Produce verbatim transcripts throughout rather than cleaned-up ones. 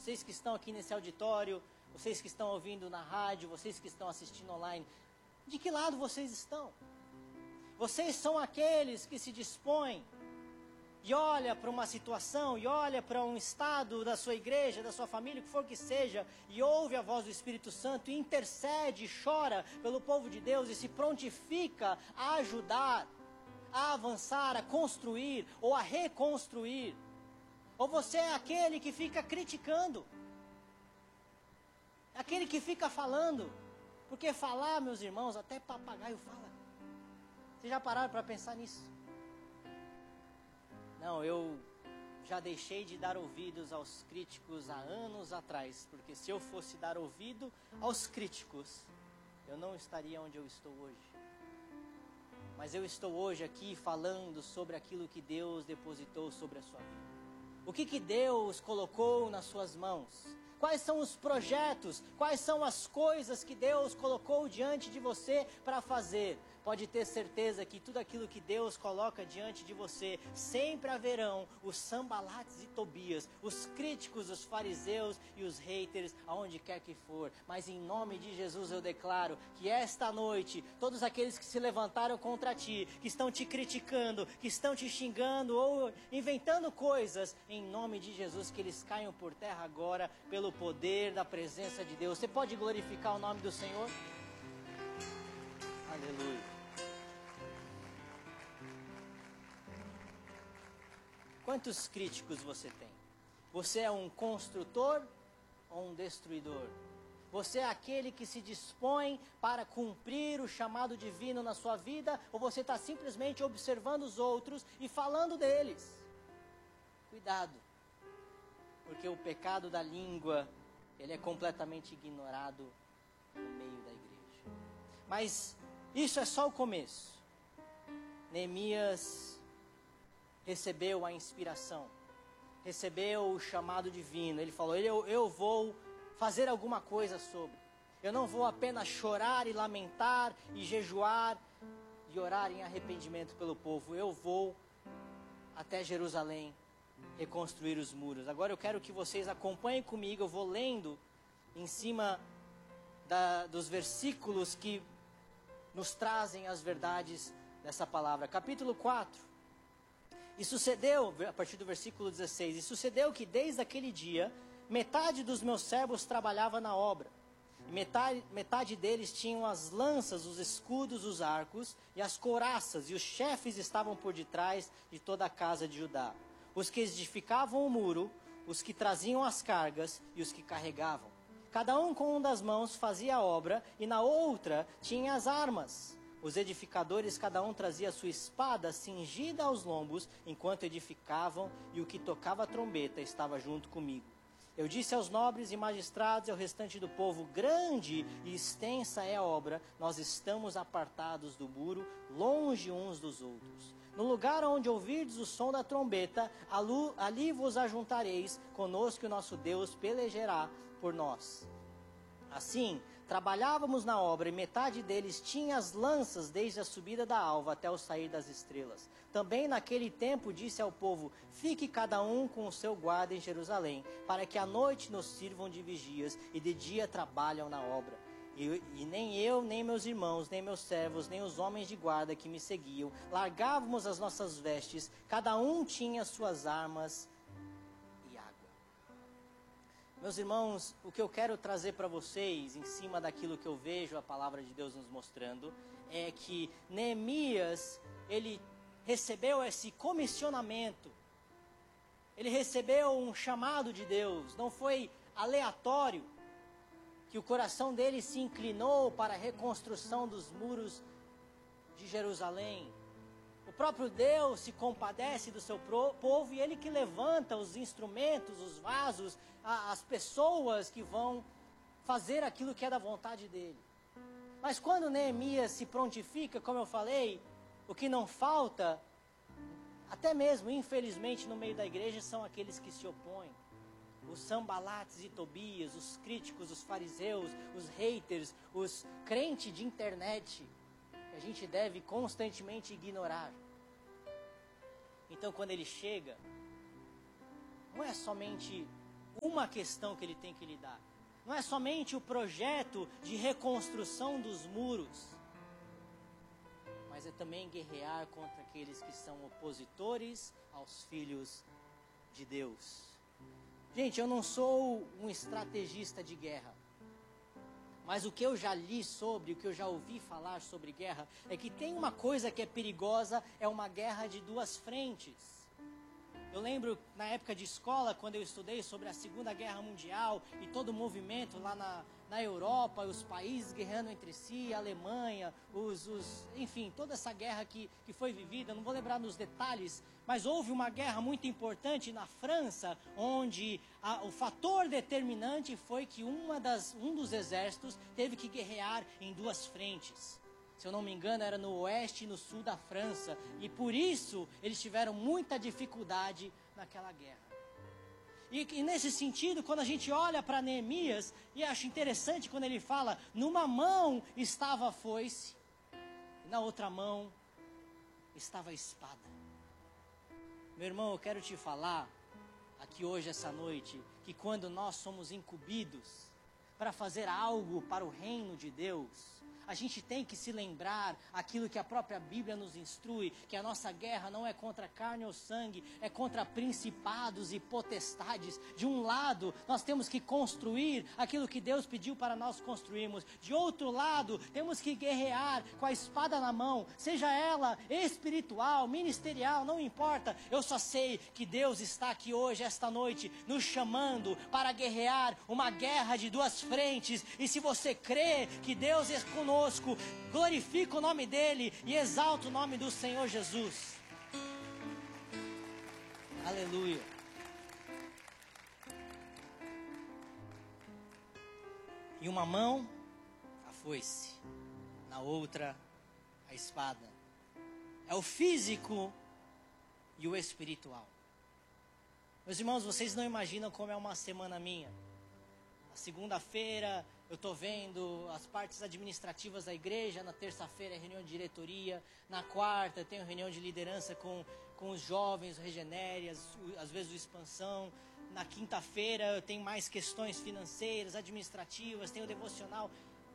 vocês que estão aqui nesse auditório, vocês que estão ouvindo na rádio, vocês que estão assistindo online, de que lado vocês estão? Vocês são aqueles que se dispõem e olha para uma situação, e olha para um estado da sua igreja, da sua família, o que for que seja, e ouve a voz do Espírito Santo, e intercede, e chora pelo povo de Deus, e se prontifica a ajudar, a avançar, a construir, ou a reconstruir. Ou você é aquele que fica criticando, aquele que fica falando, porque falar, meus irmãos, até papagaio fala. Vocês já pararam para pensar nisso? Não, eu já deixei de dar ouvidos aos críticos há anos atrás, porque se eu fosse dar ouvido aos críticos, eu não estaria onde eu estou hoje. Mas eu estou hoje aqui falando sobre aquilo que Deus depositou sobre a sua vida. O que que Deus colocou nas suas mãos? Quais são os projetos? Quais são as coisas que Deus colocou diante de você para fazer? Pode ter certeza que tudo aquilo que Deus coloca diante de você, sempre haverão os Sanbalates e Tobias, os críticos, os fariseus e os haters, aonde quer que for. Mas em nome de Jesus eu declaro que esta noite, todos aqueles que se levantaram contra ti, que estão te criticando, que estão te xingando ou inventando coisas, em nome de Jesus, que eles caiam por terra agora, pelo poder da presença de Deus. Você pode glorificar o nome do Senhor? Aleluia. Quantos críticos você tem? Você é um construtor ou um destruidor? Você é aquele que se dispõe para cumprir o chamado divino na sua vida, ou você está simplesmente observando os outros e falando deles? Cuidado, porque o pecado da língua, ele é completamente ignorado no meio da igreja. Mas isso é só o começo. Neemias recebeu a inspiração, recebeu o chamado divino. Ele falou, eu, eu vou fazer alguma coisa sobre. Eu não vou apenas chorar e lamentar e jejuar e orar em arrependimento pelo povo. Eu vou até Jerusalém reconstruir os muros. Agora eu quero que vocês acompanhem comigo. Eu vou lendo em cima da, dos versículos que nos trazem as verdades dessa palavra. Capítulo quatro. E sucedeu, a partir do versículo dezesseis, e sucedeu que desde aquele dia, metade dos meus servos trabalhava na obra. E metade, metade deles tinham as lanças, os escudos, os arcos e as couraças, e os chefes estavam por detrás de toda a casa de Judá. Os que edificavam o muro, os que traziam as cargas e os que carregavam. Cada um com uma das mãos fazia a obra e na outra tinha as armas. Os edificadores, cada um trazia a sua espada cingida aos lombos enquanto edificavam, e o que tocava a trombeta estava junto comigo. Eu disse aos nobres e magistrados e ao restante do povo, grande e extensa é a obra, nós estamos apartados do muro, longe uns dos outros. No lugar onde ouvirdes o som da trombeta, ali vos ajuntareis, conosco o nosso Deus pelejará por nós. Assim, trabalhávamos na obra e metade deles tinha as lanças desde a subida da alva até o sair das estrelas. Também naquele tempo disse ao povo, fique cada um com o seu guarda em Jerusalém, para que à noite nos sirvam de vigias e de dia trabalham na obra. E, e nem eu, nem meus irmãos, nem meus servos, nem os homens de guarda que me seguiam, largávamos as nossas vestes, cada um tinha suas armas e água. Meus irmãos, o que eu quero trazer para vocês, em cima daquilo que eu vejo a palavra de Deus nos mostrando, é que Neemias, ele recebeu esse comissionamento, ele recebeu um chamado de Deus, não foi aleatório, que o coração dele se inclinou para a reconstrução dos muros de Jerusalém. O próprio Deus se compadece do seu povo e ele que levanta os instrumentos, os vasos, as pessoas que vão fazer aquilo que é da vontade dele. Mas quando Neemias se prontifica, como eu falei, o que não falta, até mesmo infelizmente no meio da igreja, são aqueles que se opõem. Os Sanbalates e Tobias, os críticos, os fariseus, os haters, os crentes de internet, que a gente deve constantemente ignorar. Então quando ele chega, não é somente uma questão que ele tem que lidar. Não é somente o projeto de reconstrução dos muros, mas é também guerrear contra aqueles que são opositores aos filhos de Deus. Gente, eu não sou um estrategista de guerra, mas o que eu já li sobre, o que eu já ouvi falar sobre guerra, é que tem uma coisa que é perigosa, é uma guerra de duas frentes. Eu lembro, na época de escola, quando eu estudei sobre a Segunda Guerra Mundial e todo o movimento lá na, na Europa, os países guerreando entre si, a Alemanha, os, os, enfim, toda essa guerra que, que foi vivida, não vou lembrar nos detalhes, mas houve uma guerra muito importante na França, onde a, o fator determinante foi que uma das, um dos exércitos teve que guerrear em duas frentes. Se eu não me engano, era no oeste e no sul da França. E por isso, eles tiveram muita dificuldade naquela guerra. E, e nesse sentido, quando a gente olha para Neemias, e acho interessante quando ele fala, numa mão estava a foice, e na outra mão estava a espada. Meu irmão, eu quero te falar, aqui hoje, essa noite, que quando nós somos incumbidos para fazer algo para o reino de Deus, a gente tem que se lembrar aquilo que a própria Bíblia nos instrui, que a nossa guerra não é contra carne ou sangue, é contra principados e potestades. De um lado, nós temos que construir aquilo que Deus pediu para nós construirmos. De outro lado, temos que guerrear com a espada na mão, seja ela espiritual, ministerial, não importa. Eu só sei que Deus está aqui hoje, esta noite, nos chamando para guerrear uma guerra de duas frentes. E se você crê que Deus é conosco, glorifica o nome dele e exalta o nome do Senhor Jesus. Aleluia. Em uma mão a foice, na outra a espada. É o físico e o espiritual. Meus irmãos, vocês não imaginam como é uma semana minha. Na segunda-feira eu estou vendo as partes administrativas da igreja, na terça-feira é reunião de diretoria, na quarta eu tenho reunião de liderança com, com os jovens, o Regenere, às, às vezes o Expansão, na quinta-feira eu tenho mais questões financeiras, administrativas, tenho o devocional.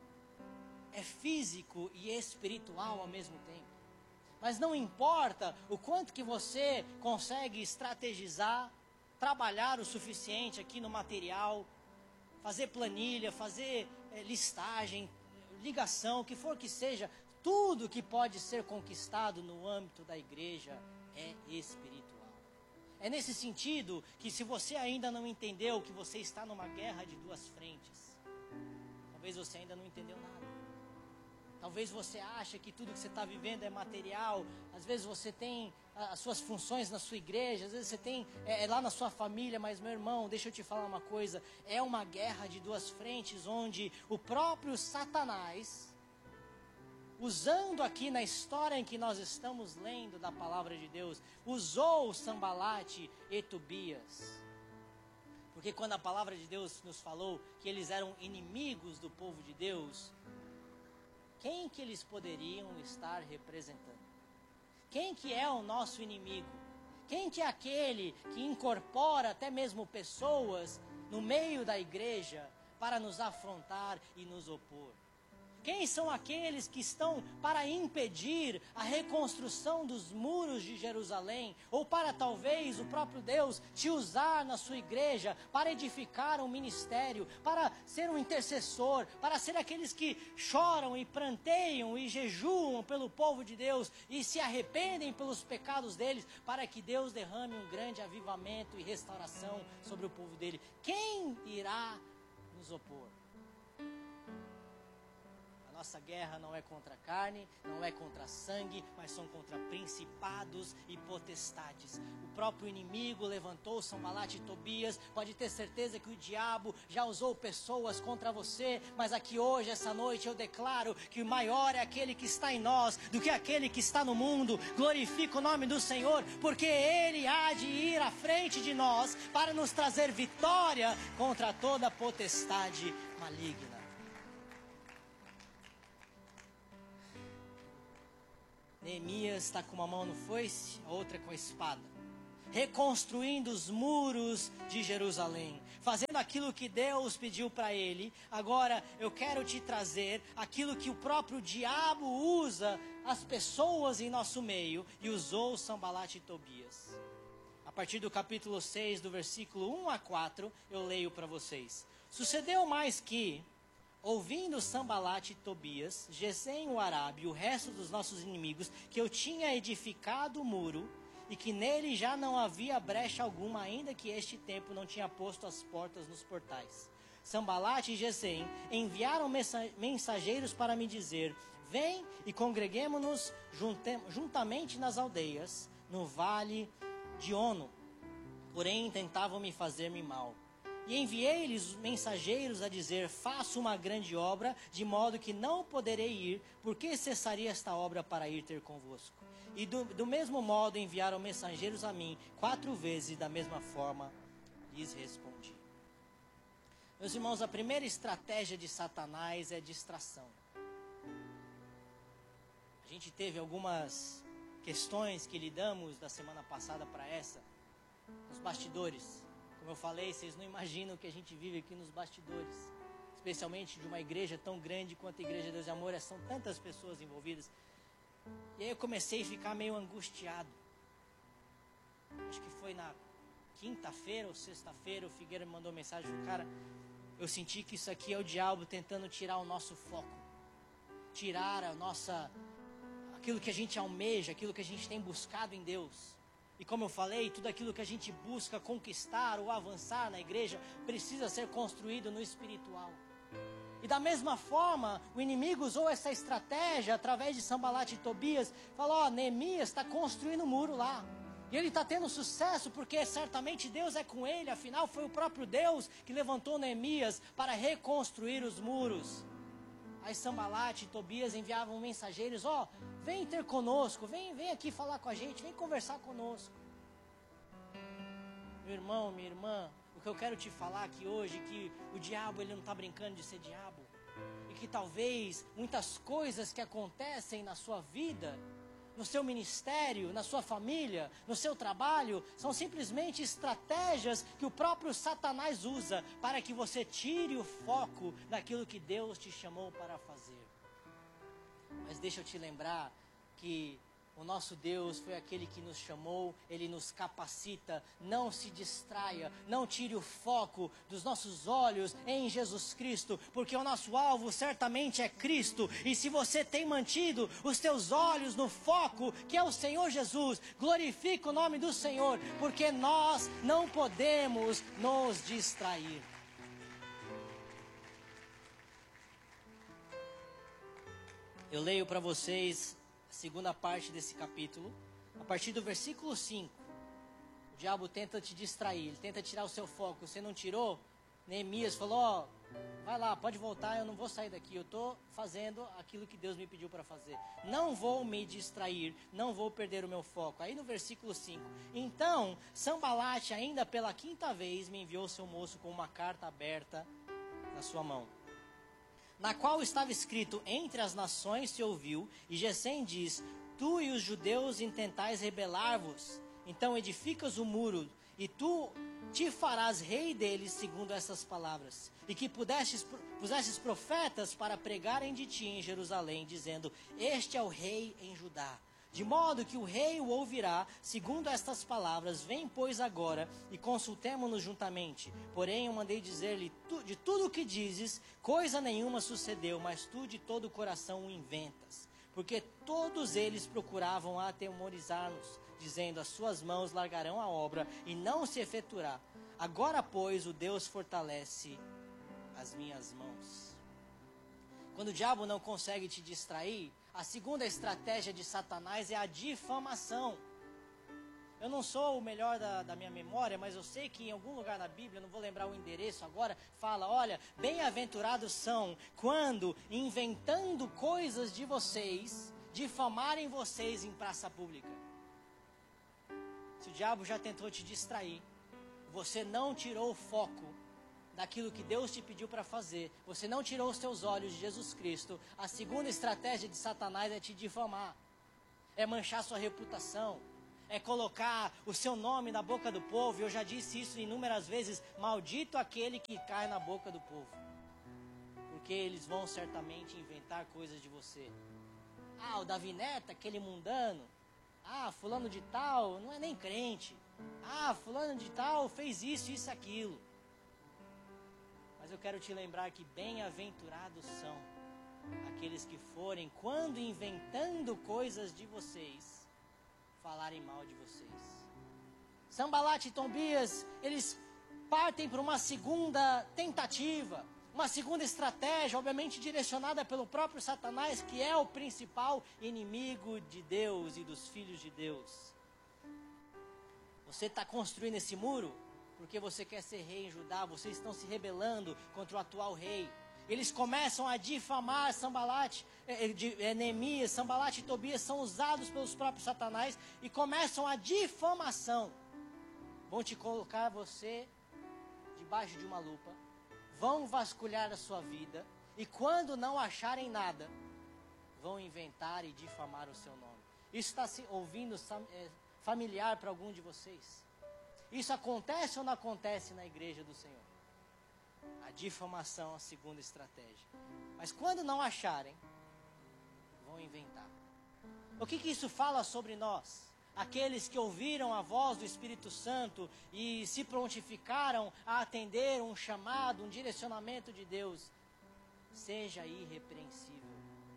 É físico e espiritual ao mesmo tempo. Mas não importa o quanto que você consegue estrategizar, trabalhar o suficiente aqui no material, fazer planilha, fazer é, listagem, ligação, o que for que seja, tudo que pode ser conquistado no âmbito da igreja é espiritual. É nesse sentido que se você ainda não entendeu que você está numa guerra de duas frentes, talvez você ainda não entendeu nada. Talvez você ache que tudo que você está vivendo é material. Às vezes você tem as suas funções na sua igreja. Às vezes você tem é, é lá na sua família. Mas, meu irmão, deixa eu te falar uma coisa. É uma guerra de duas frentes, onde o próprio Satanás, usando aqui na história em que nós estamos lendo da palavra de Deus, usou Sambalate e Tobias. Porque quando a palavra de Deus nos falou que eles eram inimigos do povo de Deus, quem que eles poderiam estar representando? Quem que é o nosso inimigo? Quem que é aquele que incorpora até mesmo pessoas no meio da igreja para nos afrontar e nos opor? Quem são aqueles que estão para impedir a reconstrução dos muros de Jerusalém? Ou para talvez o próprio Deus te usar na sua igreja para edificar um ministério, para ser um intercessor, para ser aqueles que choram e pranteiam e jejuam pelo povo de Deus e se arrependem pelos pecados deles, para que Deus derrame um grande avivamento e restauração sobre o povo dele. Quem irá nos opor? Nossa guerra não é contra a carne, não é contra a sangue, mas são contra principados e potestades. O próprio inimigo levantou Sambalate e Tobias. Pode ter certeza que o diabo já usou pessoas contra você, mas aqui hoje, essa noite, eu declaro que maior é aquele que está em nós do que aquele que está no mundo. Glorifica o nome do Senhor, porque Ele há de ir à frente de nós para nos trazer vitória contra toda potestade maligna. Neemias está com uma mão no foice, a outra com a espada. reconstruindo os muros de Jerusalém, fazendo aquilo que Deus pediu para ele. Agora eu quero te trazer aquilo que o próprio diabo usa as pessoas em nosso meio, e usou Sambalat e Tobias. A partir do capítulo seis, do versículo um a quatro, eu leio para vocês. Sucedeu mais que, ouvindo Sambalat e Tobias, Gesem o Arabe e o resto dos nossos inimigos, que eu tinha edificado o muro, e que nele já não havia brecha alguma, ainda que este tempo não tinha posto as portas nos portais. Sambalat e Gesem enviaram mensageiros para me dizer: vem e congreguemo-nos juntamente nas aldeias, no vale de Ono. Porém tentavam me fazer-me mal. E enviei-lhes mensageiros a dizer: faço uma grande obra, de modo que não poderei ir, porque cessaria esta obra para ir ter convosco. E do, do mesmo modo enviaram mensageiros a mim, quatro vezes, e da mesma forma lhes respondi. Meus irmãos, a primeira estratégia de Satanás é distração. A gente teve algumas questões que lidamos da semana passada para essa, nos bastidores. Como eu falei, vocês não imaginam o que a gente vive aqui nos bastidores, especialmente de uma igreja tão grande quanto a Igreja de Deus e Amor. São tantas pessoas envolvidas. E aí eu comecei a ficar meio angustiado. Acho que foi na quinta-feira ou sexta-feira, o Figueira me mandou mensagem, falou: cara, eu senti que isso aqui é o diabo tentando tirar o nosso foco, tirar a nossa, aquilo que a gente almeja, aquilo que a gente tem buscado em Deus. E como eu falei, tudo aquilo que a gente busca conquistar ou avançar na igreja precisa ser construído no espiritual. E da mesma forma, o inimigo usou essa estratégia através de Sambalat e Tobias. Falou: ó, Neemias está construindo um muro lá. E ele está tendo sucesso porque certamente Deus é com ele. Afinal, foi o próprio Deus que levantou Neemias para reconstruir os muros. Aí Sambalat e Tobias enviavam mensageiros: ó, vem ter conosco, vem, vem aqui falar com a gente, vem conversar conosco. Meu irmão, minha irmã, o que eu quero te falar aqui hoje é que o diabo, ele não está brincando de ser diabo. E que talvez muitas coisas que acontecem na sua vida, no seu ministério, na sua família, no seu trabalho, são simplesmente estratégias que o próprio Satanás usa para que você tire o foco daquilo que Deus te chamou para fazer. Mas deixa eu te lembrar que o nosso Deus foi aquele que nos chamou, Ele nos capacita. Não se distraia, não tire o foco dos nossos olhos em Jesus Cristo, porque o nosso alvo certamente é Cristo. E se você tem mantido os teus olhos no foco, que é o Senhor Jesus, glorifica o nome do Senhor, porque nós não podemos nos distrair. Eu leio para vocês segunda parte desse capítulo, a partir do versículo cinco. O diabo tenta te distrair, ele tenta tirar o seu foco. Você não tirou? Neemias falou: ó, vai lá, pode voltar, eu não vou sair daqui, eu estou fazendo aquilo que Deus me pediu para fazer. Não vou me distrair, não vou perder o meu foco. Aí no versículo cinco, então Sambalat, ainda pela quinta vez, me enviou seu moço com uma carta aberta na sua mão, na qual estava escrito: entre as nações se ouviu, e Gesem diz: tu e os judeus intentais rebelar-vos, então edificas o muro, e tu te farás rei deles, segundo essas palavras, e que pudestes, pusestes profetas para pregarem de ti em Jerusalém, dizendo: este é o rei em Judá. De modo que o rei o ouvirá, segundo estas palavras. Vem, pois, agora, e consultemo-nos juntamente. Porém, eu mandei dizer-lhe: tu, de tudo o que dizes, coisa nenhuma sucedeu, mas tu de todo o coração o inventas. Porque todos eles procuravam atemorizar-nos, dizendo: as suas mãos largarão a obra, e não se efetuará. Agora, pois, o Deus fortalece as minhas mãos. Quando o diabo não consegue te distrair, a segunda estratégia de Satanás é a difamação. Eu não sou o melhor da, da minha memória, mas eu sei que em algum lugar na Bíblia, não vou lembrar o endereço agora, fala: olha, bem-aventurados são quando, inventando coisas de vocês, difamarem vocês em praça pública. Se o diabo já tentou te distrair, você não tirou o foco daquilo que Deus te pediu para fazer, você não tirou os teus olhos de Jesus Cristo, a segunda estratégia de Satanás é te difamar, é manchar sua reputação, é colocar o seu nome na boca do povo. Eu já disse isso inúmeras vezes, maldito aquele que cai na boca do povo. Porque eles vão certamente inventar coisas de você. Ah, o Davi Neto, aquele mundano. Ah, fulano de tal, não é nem crente. Ah, fulano de tal fez isso, isso, aquilo. Mas eu quero te lembrar que bem-aventurados são aqueles que forem, quando inventando coisas de vocês, falarem mal de vocês. Sanbalat e Tobias, eles partem para uma segunda tentativa, uma segunda estratégia, obviamente direcionada pelo próprio Satanás, que é o principal inimigo de Deus e dos filhos de Deus. Você está construindo esse muro porque você quer ser rei em Judá, vocês estão se rebelando contra o atual rei. Eles começam a difamar Sanbalat, eh, de, eh, Neemias, Sanbalat e Tobias são usados pelos próprios Satanás e começam a difamação. Vão te colocar você debaixo de uma lupa, vão vasculhar a sua vida e quando não acharem nada, vão inventar e difamar o seu nome. Isso está se ouvindo é, familiar para algum de vocês? Isso acontece ou não acontece na igreja do Senhor? A difamação é a segunda estratégia. Mas quando não acharem, vão inventar. O que, que isso fala sobre nós? Aqueles que ouviram a voz do Espírito Santo e se prontificaram a atender um chamado, um direcionamento de Deus. Seja irrepreensível.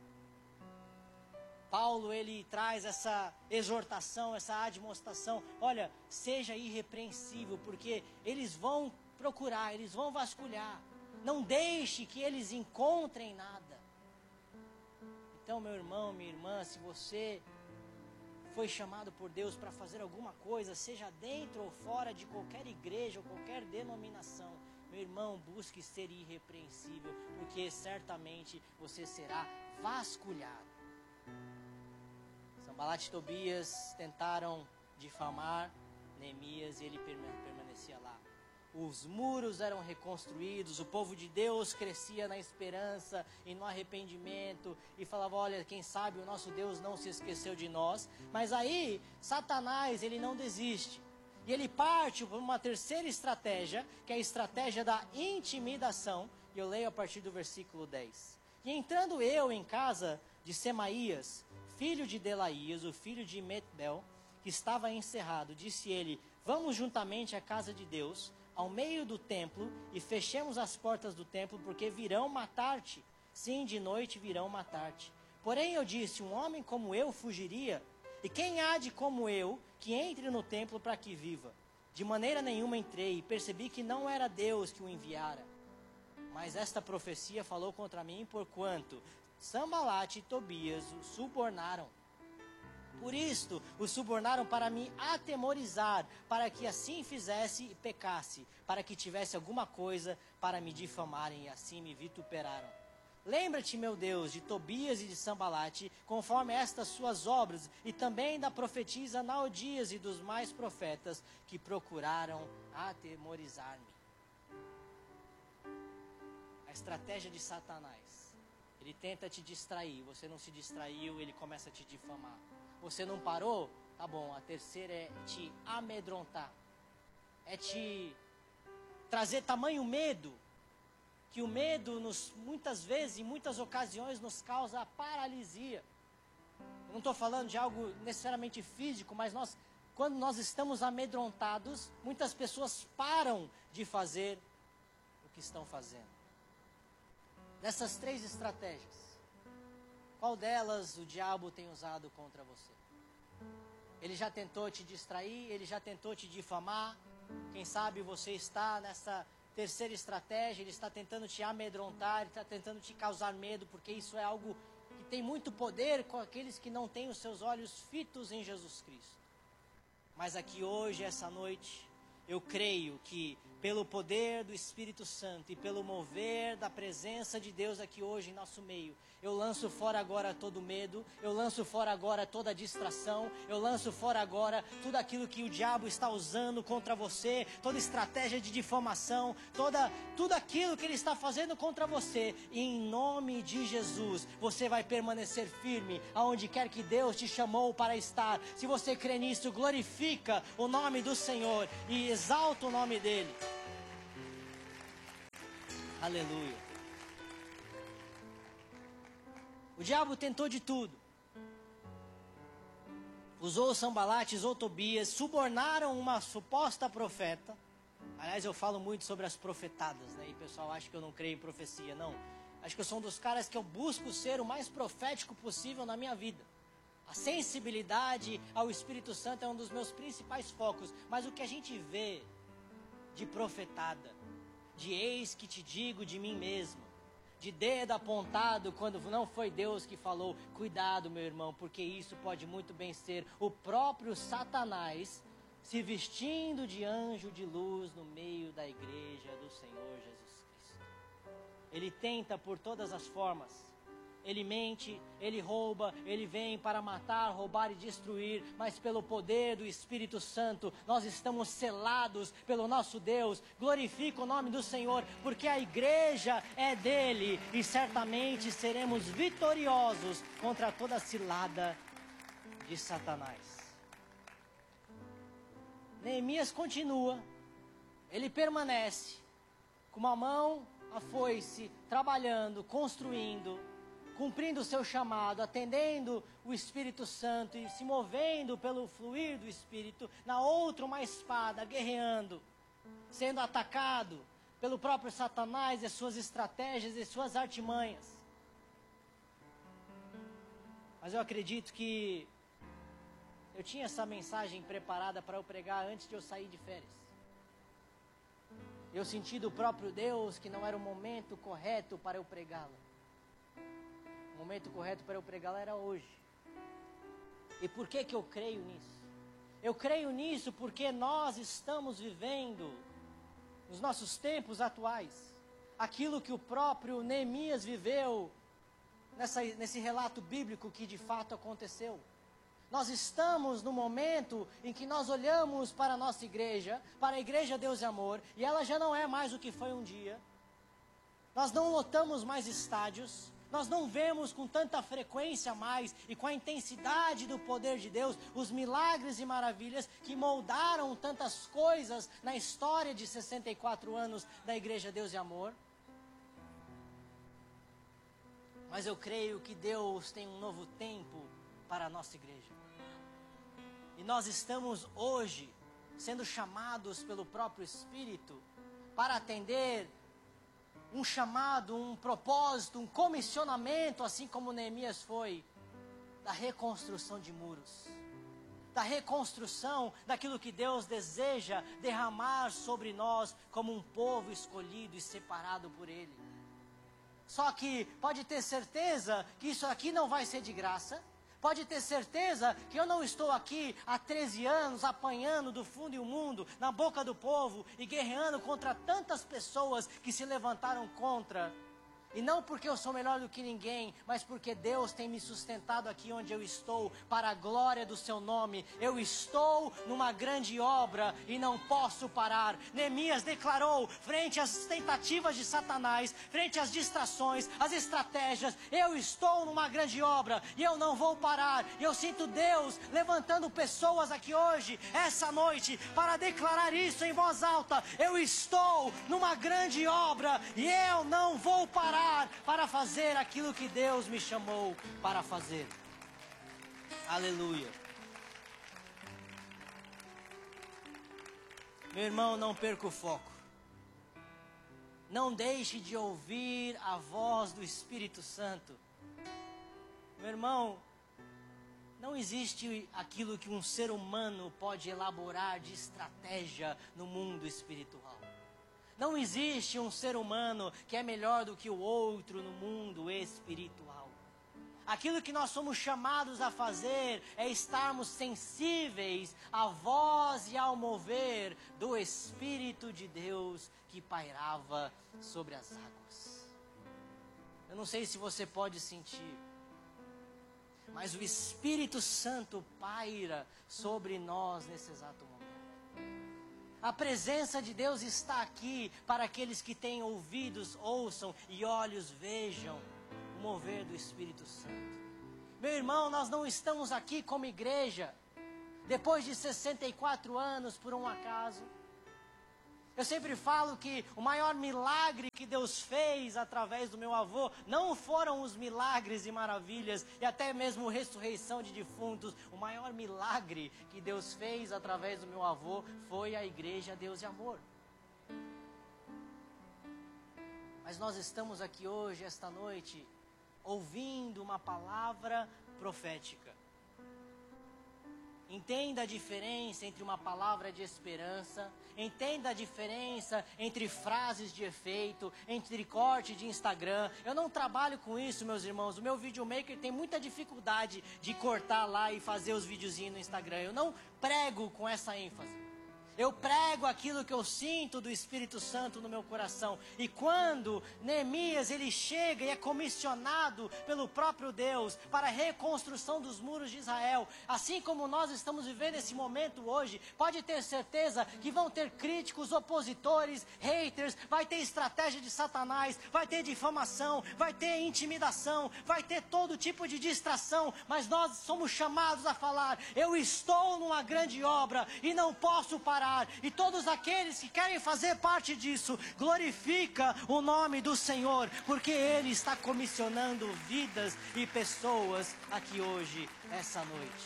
Paulo, ele traz essa exortação, essa admoestação. Olha, seja irrepreensível, porque eles vão procurar, eles vão vasculhar. Não deixe que eles encontrem nada. Então, meu irmão, minha irmã, se você foi chamado por Deus para fazer alguma coisa, seja dentro ou fora de qualquer igreja ou qualquer denominação, meu irmão, busque ser irrepreensível, porque certamente você será vasculhado. Sanbalat e Tobias tentaram difamar Neemias e ele permanecia lá. Os muros eram reconstruídos, o povo de Deus crescia na esperança e no arrependimento e falava, olha, quem sabe o nosso Deus não se esqueceu de nós. Mas aí, Satanás, ele não desiste. E ele parte por uma terceira estratégia, que é a estratégia da intimidação. E eu leio a partir do versículo dez. E entrando eu em casa de Semaías, filho de Delaías, o filho de Metbel, que estava encerrado, disse ele, vamos juntamente à casa de Deus, ao meio do templo, e fechemos as portas do templo, porque virão matar-te. Sim, de noite virão matar-te. Porém eu disse, um homem como eu fugiria? E quem há de como eu, que entre no templo para que viva? De maneira nenhuma entrei, e percebi que não era Deus que o enviara. Mas esta profecia falou contra mim, porquanto Sanbalat e Tobias o subornaram. Por isto, o subornaram para me atemorizar, para que assim fizesse e pecasse, para que tivesse alguma coisa para me difamarem, e assim me vituperaram. Lembra-te, meu Deus, de Tobias e de Sanbalat, conforme estas suas obras, e também da profetisa Naodias e dos mais profetas, que procuraram atemorizar-me. A estratégia de Satanás. Ele tenta te distrair, você não se distraiu, ele começa a te difamar. Você não parou? Tá bom, a terceira é te amedrontar. É te trazer tamanho medo, que o medo nos, muitas vezes, em muitas ocasiões, nos causa paralisia. Eu não estou falando de algo necessariamente físico, mas nós, quando nós estamos amedrontados, muitas pessoas param de fazer o que estão fazendo. Dessas três estratégias, qual delas o diabo tem usado contra você? Ele já tentou te distrair, ele já tentou te difamar. Quem sabe você está nessa terceira estratégia, ele está tentando te amedrontar, ele está tentando te causar medo, porque isso é algo que tem muito poder com aqueles que não têm os seus olhos fitos em Jesus Cristo. Mas aqui hoje, essa noite, eu creio que pelo poder do Espírito Santo e pelo mover da presença de Deus aqui hoje em nosso meio, eu lanço fora agora todo medo, eu lanço fora agora toda distração, eu lanço fora agora tudo aquilo que o diabo está usando contra você, toda estratégia de difamação, toda, tudo aquilo que ele está fazendo contra você. E em nome de Jesus, você vai permanecer firme aonde quer que Deus te chamou para estar. Se você crê nisso, glorifica o nome do Senhor e exalta o nome dele. Aleluia. O diabo tentou de tudo. Usou Sambalate, usou Tobias, subornaram uma suposta profeta. Aliás, eu falo muito sobre as profetadas, né? E o pessoal acha que eu não creio em profecia. Não. Acho que eu sou um dos caras que eu busco ser o mais profético possível na minha vida. A sensibilidade ao Espírito Santo é um dos meus principais focos. Mas o que a gente vê de profetada, de eis que te digo de mim mesmo, de dedo apontado quando não foi Deus que falou, cuidado, meu irmão, porque isso pode muito bem ser o próprio Satanás se vestindo de anjo de luz no meio da igreja do Senhor Jesus Cristo. Ele tenta por todas as formas. Ele mente, ele rouba, ele vem para matar, roubar e destruir, mas pelo poder do Espírito Santo, nós estamos selados pelo nosso Deus. Glorifica o nome do Senhor, porque a igreja é dele e certamente seremos vitoriosos contra toda a cilada de Satanás. Neemias continua, ele permanece com uma mão a foice, trabalhando, construindo, cumprindo o seu chamado, atendendo o Espírito Santo e se movendo pelo fluir do Espírito, na outra uma espada, guerreando, sendo atacado pelo próprio Satanás e suas estratégias e suas artimanhas. Mas eu acredito que eu tinha essa mensagem preparada para eu pregar antes de eu sair de férias. Eu senti do próprio Deus que não era o momento correto para eu pregá-la. O momento correto para eu pregá-la era hoje. E por que que eu creio nisso? Eu creio nisso porque nós estamos vivendo, nos nossos tempos atuais, aquilo que o próprio Neemias viveu nessa, nesse relato bíblico que de fato aconteceu. Nós estamos no momento em que nós olhamos para a nossa igreja, para a igreja Deus e Amor, e ela já não é mais o que foi um dia. Nós não lotamos mais estádios. Nós não vemos com tanta frequência mais e com a intensidade do poder de Deus os milagres e maravilhas que moldaram tantas coisas na história de sessenta e quatro anos da Igreja Deus e Amor. Mas eu creio que Deus tem um novo tempo para a nossa igreja. E nós estamos hoje sendo chamados pelo próprio Espírito para atender um chamado, um propósito, um comissionamento, assim como Neemias foi, da reconstrução de muros, da reconstrução daquilo que Deus deseja derramar sobre nós como um povo escolhido e separado por Ele. Só que pode ter certeza que isso aqui não vai ser de graça. Pode ter certeza que eu não estou aqui há treze anos apanhando do fundo e o mundo, na boca do povo e guerreando contra tantas pessoas que se levantaram contra. E não porque eu sou melhor do que ninguém, mas porque Deus tem me sustentado aqui onde eu estou, para a glória do seu nome. Eu estou numa grande obra e não posso parar. Neemias declarou, frente às tentativas de Satanás, frente às distrações, às estratégias, eu estou numa grande obra e eu não vou parar. E eu sinto Deus levantando pessoas aqui hoje, essa noite, para declarar isso em voz alta. Eu estou numa grande obra e eu não vou parar para fazer aquilo que Deus me chamou para fazer. Aleluia. Meu irmão, não perca o foco. Não deixe de ouvir a voz do Espírito Santo. Meu irmão, não existe aquilo que um ser humano pode elaborar de estratégia no mundo espiritual. Não existe um ser humano que é melhor do que o outro no mundo espiritual. Aquilo que nós somos chamados a fazer é estarmos sensíveis à voz e ao mover do Espírito de Deus que pairava sobre as águas. Eu não sei se você pode sentir, mas o Espírito Santo paira sobre nós nesse exato momento. A presença de Deus está aqui para aqueles que têm ouvidos, ouçam, e olhos vejam o mover do Espírito Santo. Meu irmão, nós não estamos aqui como igreja depois de sessenta e quatro anos por um acaso. Eu sempre falo que o maior milagre que Deus fez através do meu avô não foram os milagres e maravilhas e até mesmo ressurreição de defuntos. O maior milagre que Deus fez através do meu avô foi a igreja Deus e Amor. Mas nós estamos aqui hoje, esta noite, ouvindo uma palavra profética. Entenda a diferença entre uma palavra de esperança, entenda a diferença entre frases de efeito, entre corte de Instagram. Eu não trabalho com isso, meus irmãos. O meu videomaker tem muita dificuldade de cortar lá e fazer os videozinhos no Instagram. Eu não prego com essa ênfase. Eu prego aquilo que eu sinto do Espírito Santo no meu coração. E quando Neemias ele chega e é comissionado pelo próprio Deus para a reconstrução dos muros de Israel, assim como nós estamos vivendo esse momento hoje, pode ter certeza que vão ter críticos, opositores, haters, vai ter estratégia de Satanás, vai ter difamação, vai ter intimidação, vai ter todo tipo de distração, mas nós somos chamados a falar: eu estou numa grande obra e não posso parar. E todos aqueles que querem fazer parte disso, glorifica o nome do Senhor, porque Ele está comissionando vidas e pessoas aqui hoje, essa noite.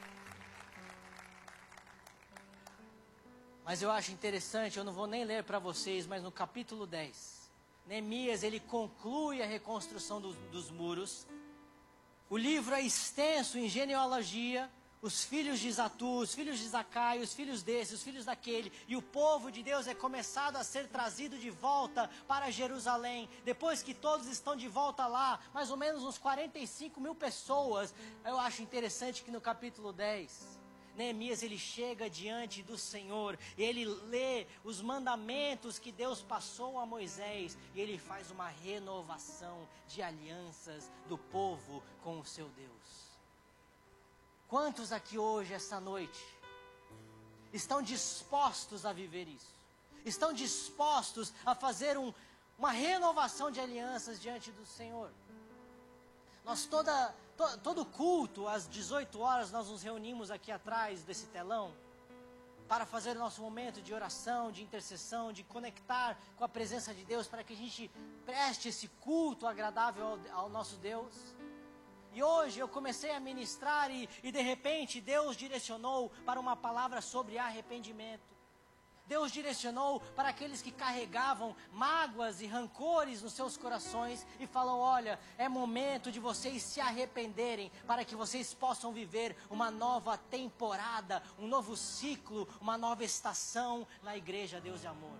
Mas eu acho interessante, eu não vou nem ler para vocês, mas no capítulo dez, Neemias ele conclui a reconstrução do, dos muros. O livro é extenso em genealogia. Os filhos de Zatu, os filhos de Zacai, os filhos desse, os filhos daquele. E o povo de Deus é começado a ser trazido de volta para Jerusalém. Depois que todos estão de volta lá, mais ou menos uns quarenta e cinco mil pessoas. Eu acho interessante que no capítulo dez, Neemias ele chega diante do Senhor. E ele lê os mandamentos que Deus passou a Moisés. E ele faz uma renovação de alianças do povo com o seu Deus. Quantos aqui hoje, essa noite, estão dispostos a viver isso? Estão dispostos a fazer um, uma renovação de alianças diante do Senhor? Nós toda, to, todo culto, às dezoito horas, nós nos reunimos aqui atrás desse telão para fazer o nosso momento de oração, de intercessão, de conectar com a presença de Deus, para que a gente preste esse culto agradável ao, ao nosso Deus. E hoje eu comecei a ministrar e, e de repente Deus direcionou para uma palavra sobre arrependimento. Deus direcionou para aqueles que carregavam mágoas e rancores nos seus corações e falou: olha, é momento de vocês se arrependerem para que vocês possam viver uma nova temporada, um novo ciclo, uma nova estação na igreja Deus e Amor.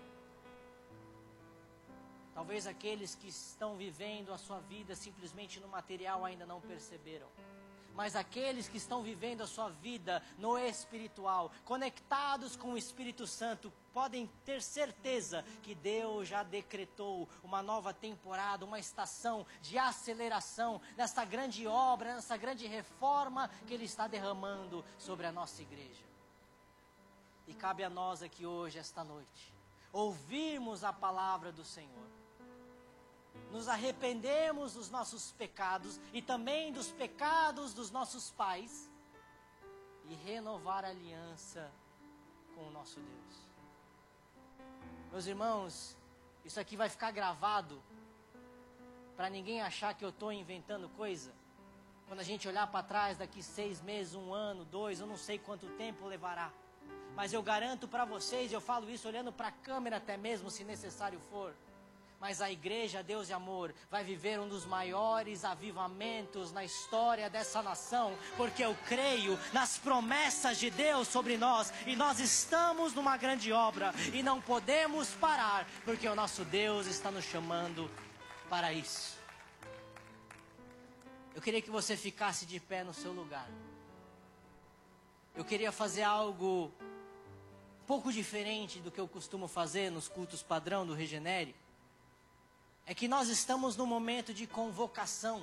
Talvez aqueles que estão vivendo a sua vida simplesmente no material ainda não perceberam. Mas aqueles que estão vivendo a sua vida no espiritual, conectados com o Espírito Santo, podem ter certeza que Deus já decretou uma nova temporada, uma estação de aceleração nessa grande obra, nessa grande reforma que Ele está derramando sobre a nossa igreja. E cabe a nós aqui hoje, esta noite, ouvirmos a palavra do Senhor. Nos arrependemos dos nossos pecados e também dos pecados dos nossos pais e renovar a aliança com o nosso Deus. Meus irmãos, isso aqui vai ficar gravado para ninguém achar que eu estou inventando coisa. Quando a gente olhar para trás daqui seis meses, um ano, dois, eu não sei quanto tempo levará. Mas eu garanto para vocês, eu falo isso olhando para a câmera até mesmo, se necessário for. Mas a igreja Deus e Amor vai viver um dos maiores avivamentos na história dessa nação, porque eu creio nas promessas de Deus sobre nós, e nós estamos numa grande obra, e não podemos parar, porque o nosso Deus está nos chamando para isso. Eu queria que você ficasse de pé no seu lugar. Eu queria fazer algo um pouco diferente do que eu costumo fazer nos cultos padrão do Regenere. É que nós estamos num momento de convocação.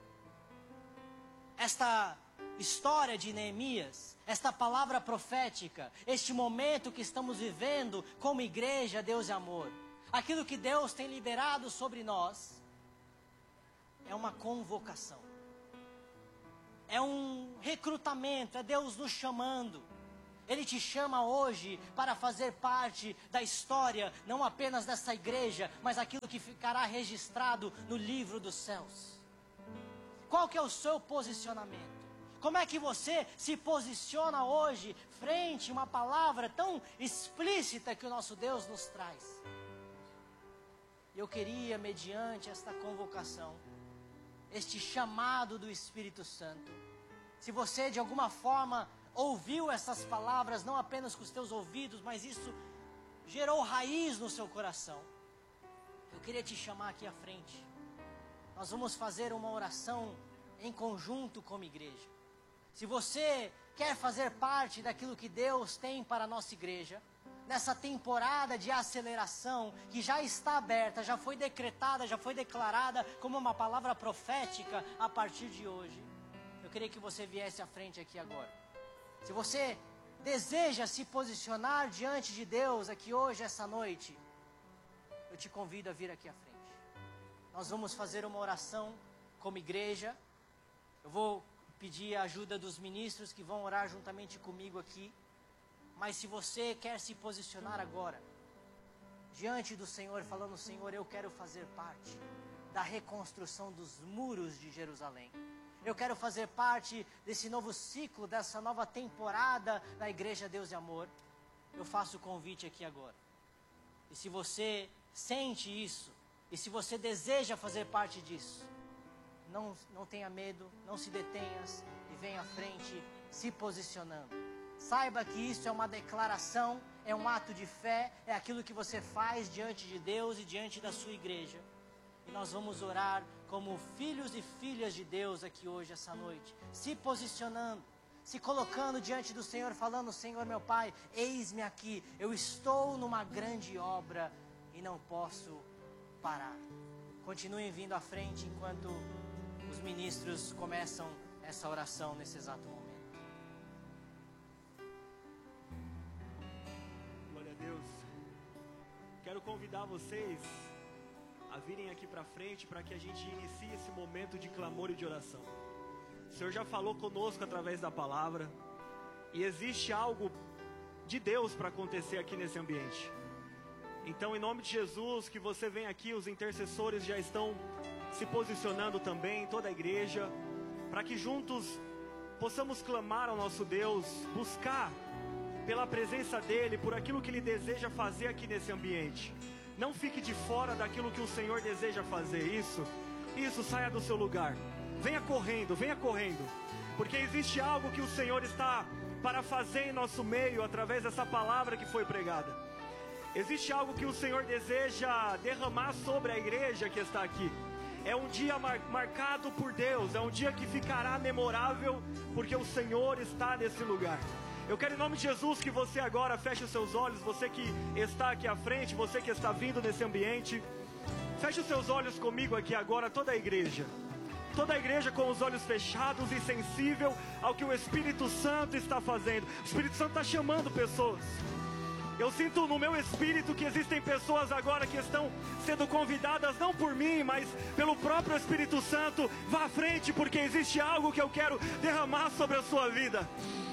Esta história de Neemias, esta palavra profética, este momento que estamos vivendo como igreja, Deus e amor, aquilo que Deus tem liberado sobre nós, é uma convocação. É um recrutamento, é Deus nos chamando. Ele te chama hoje para fazer parte da história, não apenas dessa igreja, mas aquilo que ficará registrado no livro dos céus. Qual que é o seu posicionamento? Como é que você se posiciona hoje frente a uma palavra tão explícita que o nosso Deus nos traz? Eu queria, mediante esta convocação, este chamado do Espírito Santo, se você de alguma forma ouviu essas palavras, não apenas com os teus ouvidos, mas isso gerou raiz no seu coração, eu queria te chamar aqui à frente. Nós vamos fazer uma oração em conjunto como igreja. Se você quer fazer parte daquilo que Deus tem para a nossa igreja, nessa temporada de aceleração que já está aberta, já foi decretada, já foi declarada como uma palavra profética a partir de hoje, eu queria que você viesse à frente aqui agora. Se você deseja se posicionar diante de Deus aqui hoje, essa noite, eu te convido a vir aqui à frente. Nós vamos fazer uma oração como igreja. Eu vou pedir a ajuda dos ministros que vão orar juntamente comigo aqui. Mas se você quer se posicionar agora, diante do Senhor, falando: Senhor, eu quero fazer parte da reconstrução dos muros de Jerusalém. Eu quero fazer parte desse novo ciclo, dessa nova temporada da Igreja Deus e Amor. Eu faço o convite aqui agora. E se você sente isso, e se você deseja fazer parte disso, não, não tenha medo, não se detenha e venha à frente se posicionando. Saiba que isso é uma declaração, é um ato de fé, é aquilo que você faz diante de Deus e diante da sua igreja. E nós vamos orar como filhos e filhas de Deus aqui hoje, essa noite, se posicionando, se colocando diante do Senhor, falando: Senhor meu Pai, eis-me aqui, eu estou numa grande obra e não posso parar. Continuem vindo à frente enquanto os ministros começam essa oração nesse exato momento. Glória a Deus. Quero convidar vocês a virem aqui para frente para que a gente inicie esse momento de clamor e de oração. O Senhor já falou conosco através da palavra e existe algo de Deus para acontecer aqui nesse ambiente. Então, em nome de Jesus, que você venha aqui, os intercessores já estão se posicionando também, toda a igreja, para que juntos possamos clamar ao nosso Deus, buscar pela presença dEle, por aquilo que Ele deseja fazer aqui nesse ambiente. Não fique de fora daquilo que o Senhor deseja fazer. Isso, isso, saia do seu lugar. Venha correndo, venha correndo. Porque existe algo que o Senhor está para fazer em nosso meio, através dessa palavra que foi pregada. Existe algo que o Senhor deseja derramar sobre a igreja que está aqui. É um dia mar- marcado por Deus, é um dia que ficará memorável, porque o Senhor está nesse lugar. Eu quero em nome de Jesus que você agora feche os seus olhos, você que está aqui à frente, você que está vindo nesse ambiente. Feche os seus olhos comigo aqui agora, toda a igreja. Toda a igreja com os olhos fechados e sensível ao que o Espírito Santo está fazendo. O Espírito Santo está chamando pessoas. Eu sinto no meu espírito que existem pessoas agora que estão sendo convidadas, não por mim, mas pelo próprio Espírito Santo. Vá à frente, porque existe algo que eu quero derramar sobre a sua vida.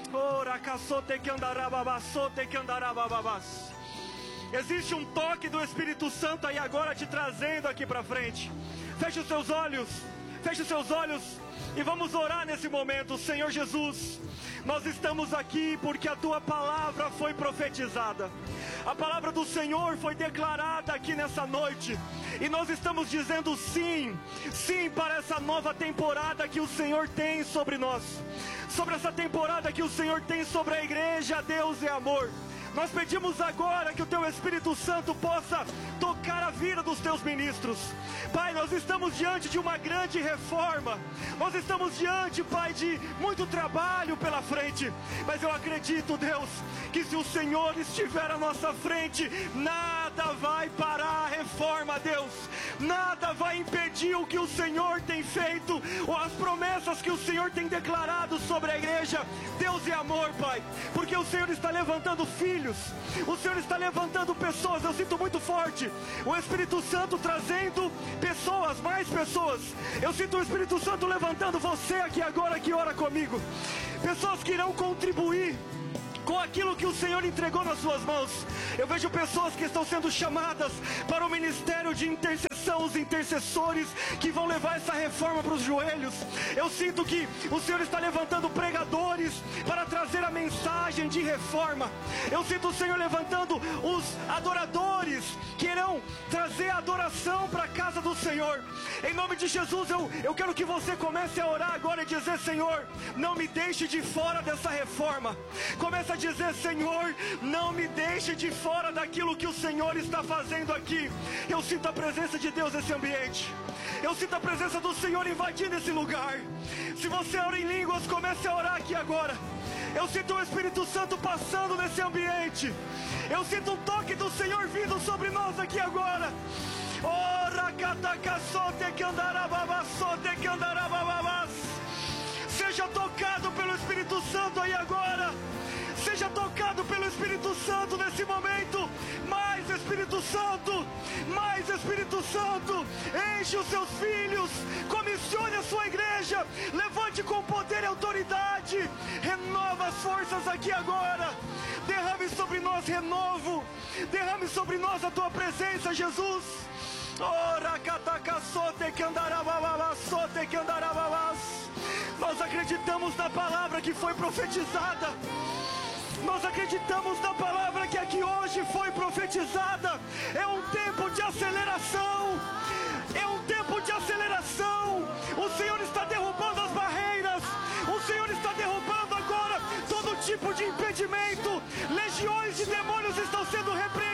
Existe um toque do Espírito Santo aí agora te trazendo aqui para frente. Feche os seus olhos, feche os seus olhos e vamos orar nesse momento. Senhor Jesus, nós estamos aqui porque a Tua palavra foi profetizada. A palavra do Senhor foi declarada aqui nessa noite. E nós estamos dizendo sim, sim para essa nova temporada que o Senhor tem sobre nós. Sobre essa temporada que o Senhor tem sobre a igreja, Deus é amor. Nós pedimos agora que o Teu Espírito Santo possa tocar a vida dos Teus ministros. Pai, nós estamos diante de uma grande reforma. Nós estamos diante, Pai, de muito trabalho pela frente. Mas eu acredito, Deus, que se o Senhor estiver à nossa frente, nada vai parar a reforma, Deus. Nada vai impedir o que o Senhor tem feito, ou as promessas que o Senhor tem declarado sobre a igreja. Deus é amor, Pai, porque o Senhor está levantando filhos, o Senhor está levantando pessoas. Eu sinto muito forte o Espírito Santo trazendo pessoas, mais pessoas. Eu sinto o Espírito Santo levantando você aqui agora que ora comigo, pessoas que irão contribuir com aquilo que o Senhor entregou nas suas mãos. Eu vejo pessoas que estão sendo chamadas para o ministério de intercessão, os intercessores que vão levar essa reforma para os joelhos. Eu sinto que o Senhor está levantando pregadores para trazer a mensagem de reforma. Eu sinto o Senhor levantando os adoradores que irão trazer a adoração para a casa do Senhor. Em nome de Jesus, eu, eu quero que você comece a orar agora e dizer: Senhor, não me deixe de fora dessa reforma. Comece a dizer: Senhor, não me deixe de fora daquilo que o Senhor está fazendo aqui. Eu sinto a presença de Deus nesse ambiente. Eu sinto a presença do Senhor invadindo esse lugar. Se você ora em línguas, comece a orar aqui agora. Eu sinto o Espírito Santo passando nesse ambiente. Eu sinto um toque do Senhor vindo sobre nós aqui agora. Ora, catacassote que andarababassote que andarabababas. Seja tocado pelo Espírito Santo aí agora. Seja tocado pelo Espírito Santo nesse momento. Mais Espírito Santo, mais Espírito Santo. Enche os seus filhos, comissione a sua igreja, levante com poder e autoridade. Renova as forças aqui agora. Derrame sobre nós renovo. Derrame sobre nós a tua presença, Jesus. Ora, catacassote que andarababassote que andarababas. Nós acreditamos na palavra que foi profetizada. Nós acreditamos na palavra que aqui hoje foi profetizada. É um tempo de aceleração. É um tempo de aceleração. O Senhor está derrubando as barreiras. O Senhor está derrubando agora todo tipo de impedimento. Legiões de demônios estão sendo repreendidas.